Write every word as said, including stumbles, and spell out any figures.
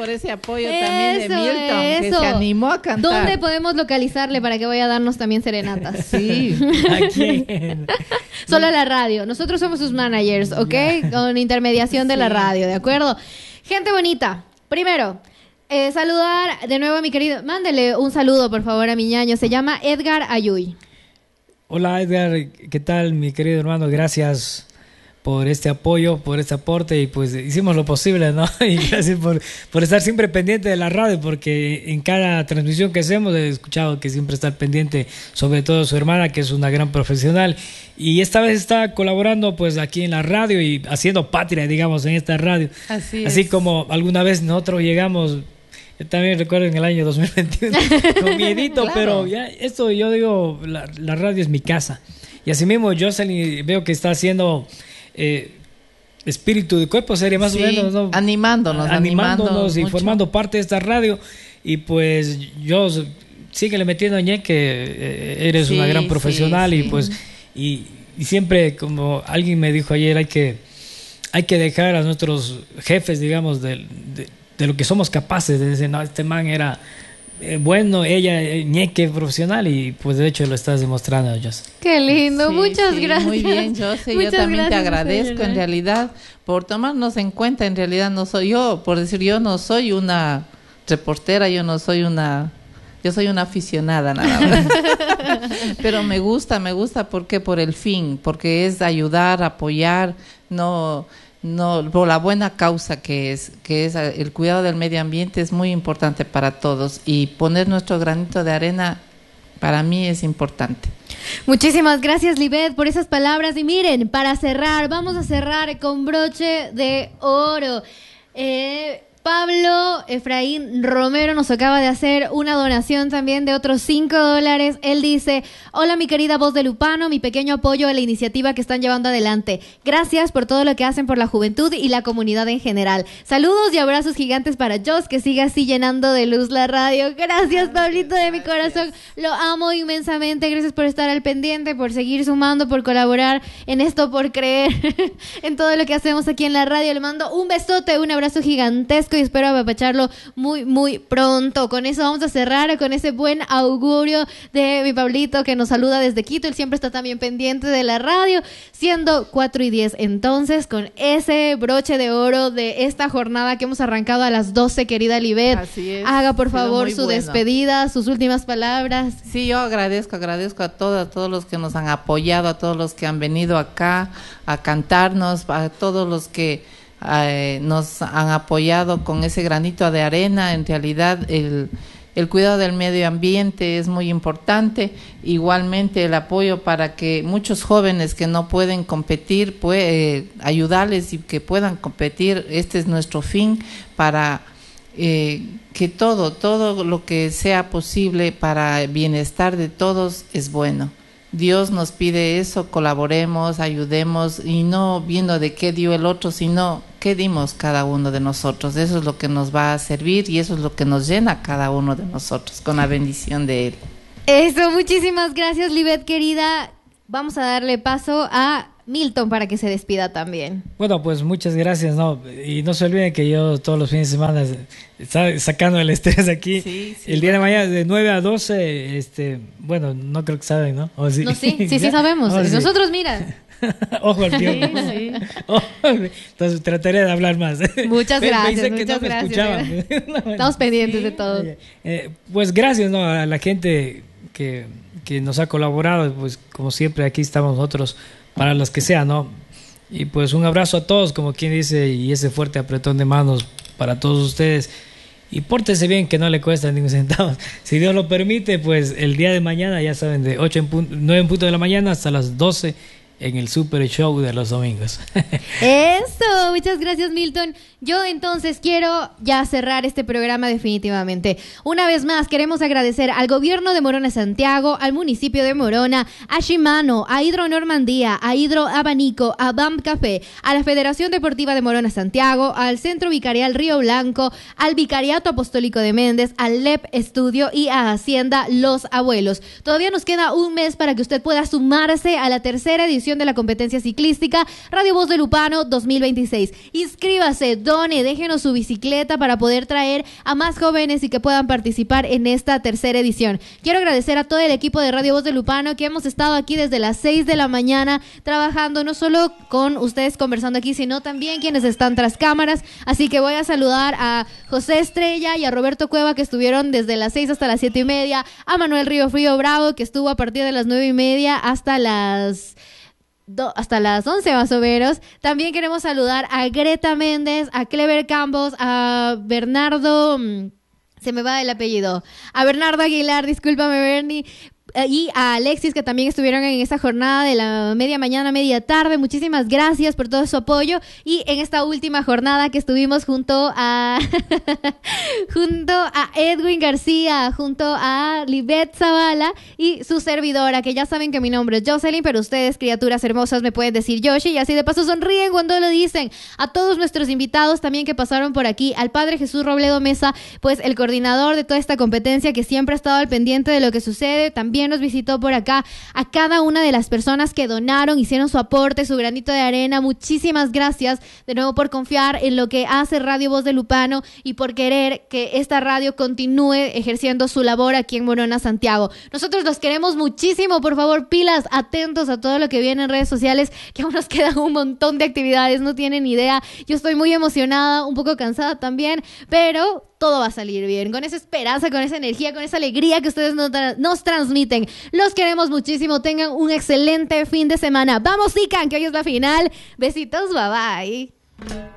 por ese apoyo eso, también de Milton, eso. que se animó a cantar. ¿Dónde podemos localizarle para que vaya a darnos también serenatas? Sí. ¿A quién? Solo a la radio. Nosotros somos sus managers, ¿ok? Yeah. Con intermediación de sí. la radio, ¿de acuerdo? Gente bonita, primero... Eh, saludar de nuevo a mi querido... Mándele un saludo, por favor, a mi ñaño. Se llama Edgar Ayuy. Hola, Edgar. ¿Qué tal, mi querido hermano? Gracias por este apoyo, por este aporte. Y pues hicimos lo posible, ¿no? Y gracias por, por estar siempre pendiente de la radio, porque en cada transmisión que hacemos he escuchado que siempre está pendiente, sobre todo su hermana, que es una gran profesional. Y esta vez está colaborando pues aquí en la radio y haciendo patria, digamos, en esta radio. Así, Así es. como alguna vez nosotros llegamos... Yo también recuerdo en el año dos mil veintiuno, con miedito, claro. Pero ya esto yo digo, la, la radio es mi casa. Y así mismo Jocelyn veo que está haciendo eh, espíritu de cuerpo serie más sí, o menos, ¿no? Animándonos, animándonos y mucho. formando parte de esta radio. Y pues yo síguele metiendo ñe que eh, eres sí, una gran profesional sí, y sí. pues y, y siempre como alguien me dijo ayer hay que hay que dejar a nuestros jefes, digamos, de, de de lo que somos capaces de decir, no, este man era eh, bueno, ella eh, ñeque profesional y pues de hecho lo estás demostrando, José. Qué lindo, sí, muchas sí, gracias. Muy bien, José, yo también te agradezco señora. En realidad por tomarnos en cuenta. En realidad no soy yo, por decir yo no soy una reportera, yo no soy una, yo soy una aficionada nada más. Pero me gusta, me gusta porque por el fin, porque es ayudar, apoyar, no... No, por la buena causa que es, que es el cuidado del medio ambiente es muy importante para todos y poner nuestro granito de arena para mí es importante. Muchísimas gracias, Libet, por esas palabras. Y miren, para cerrar, vamos a cerrar con broche de oro. Eh... Pablo Efraín Romero nos acaba de hacer una donación también de otros cinco dólares. Él dice, hola mi querida voz de Lupano, mi pequeño apoyo a la iniciativa que están llevando adelante. Gracias por todo lo que hacen por la juventud y la comunidad en general. Saludos y abrazos gigantes para Jos, que siga así llenando de luz la radio. Gracias, Pablito, de mi corazón. Lo amo inmensamente. Gracias por estar al pendiente, por seguir sumando, por colaborar en esto, por creer en todo lo que hacemos aquí en la radio. Le mando un besote, un abrazo gigantesco y espero apapacharlo muy, muy pronto. Con eso vamos a cerrar, con ese buen augurio de mi Pablito que nos saluda desde Quito. Él siempre está también pendiente de la radio, siendo cuatro y diez. Entonces, con ese broche de oro de esta jornada que hemos arrancado a las doce, querida Libet, así es, haga por favor su bueno. despedida, sus últimas palabras. Sí, yo agradezco, agradezco a todos, a todos los que nos han apoyado, a todos los que han venido acá a cantarnos, a todos los que Eh, nos han apoyado con ese granito de arena. En realidad el, el cuidado del medio ambiente es muy importante, igualmente el apoyo para que muchos jóvenes que no pueden competir, pues, eh, ayudarles y que puedan competir. Este es nuestro fin, para eh, que todo, todo lo que sea posible para el bienestar de todos es bueno. Dios nos pide eso, colaboremos, ayudemos y no viendo de qué dio el otro, sino qué dimos cada uno de nosotros. Eso es lo que nos va a servir y eso es lo que nos llena a cada uno de nosotros, con la bendición de Él. Eso, muchísimas gracias, Libet, querida. Vamos a darle paso a Milton para que se despida también. Bueno, pues muchas gracias, ¿no? Y no se olviden que yo todos los fines de semana está sacando el estrés aquí. Sí, sí, el día de mañana de nueve a doce, este, bueno, no creo que saben, ¿no? ¿O sí? No, sí, sí, sí sabemos. Oh, sí. Nosotros, mira. Ojo al tiempo. Sí, sí. Ojo. Entonces trataré de hablar más. Muchas gracias. Pensé que muchas no me gracias. escuchaban. Estamos pendientes sí. de todo. Eh, pues gracias, ¿no? A la gente que, que nos ha colaborado, pues como siempre aquí estamos nosotros para los que sea, ¿no? Y pues un abrazo a todos, como quien dice, y ese fuerte apretón de manos para todos ustedes. Y pórtese bien, que no le cuesta ningún centavo. Si Dios lo permite, pues el día de mañana, ya saben, de ocho en punto, nueve en punto de la mañana hasta las doce en el Super Show de los domingos. Eso, muchas gracias, Milton. Yo entonces quiero ya cerrar este programa definitivamente. Una vez más queremos agradecer al gobierno de Morona Santiago, al municipio de Morona, a Shimano, a Hidro Normandía, a Hidro Abanico, a B A M Café, a la Federación Deportiva de Morona Santiago, al Centro Vicarial Río Blanco, al Vicariato Apostólico de Méndez, al L E P Estudio y a Hacienda Los Abuelos. Todavía nos queda un mes para que usted pueda sumarse a la tercera edición edición de la competencia ciclística Radio Voz de Lupano dos mil veintiséis. Inscríbase, done, déjenos su bicicleta para poder traer a más jóvenes y que puedan participar en esta tercera edición. Quiero agradecer a todo el equipo de Radio Voz de Lupano que hemos estado aquí desde las seis de la mañana trabajando, no solo con ustedes conversando aquí, sino también quienes están tras cámaras. Así que voy a saludar a José Estrella y a Roberto Cueva, que estuvieron desde las seis hasta las siete y media, a Manuel Río Frío Bravo, que estuvo a partir de las nueve y media hasta las Do, hasta las once más o menos. También queremos saludar a Greta Méndez, a Clever Campos, a Bernardo, se me va el apellido, a Bernardo Aguilar, discúlpame Bernie, y a Alexis, que también estuvieron en esta jornada de la media mañana, media tarde. Muchísimas gracias por todo su apoyo. Y en esta última jornada que estuvimos junto a junto a Edwin García, junto a Libet Zavala y su servidora, que ya saben que mi nombre es Jocelyn, pero ustedes, criaturas hermosas, me pueden decir Yoshi, y así de paso sonríen cuando lo dicen. A todos nuestros invitados también que pasaron por aquí, al padre Jesús Robledo Mesa, pues el coordinador de toda esta competencia, que siempre ha estado al pendiente de lo que sucede, también nos visitó por acá, a cada una de las personas que donaron, hicieron su aporte, su granito de arena. Muchísimas gracias de nuevo por confiar en lo que hace Radio Voz de Lupano y por querer que esta radio continúe ejerciendo su labor aquí en Morona, Santiago. Nosotros los queremos muchísimo, por favor, pilas, atentos a todo lo que viene en redes sociales, que aún nos quedan un montón de actividades, no tienen idea. Yo estoy muy emocionada, un poco cansada también, pero todo va a salir bien, con esa esperanza, con esa energía, con esa alegría que ustedes nos, tra- nos transmiten. Los queremos muchísimo, tengan un excelente fin de semana. Vamos, Ican, que hoy es la final. Besitos, bye bye.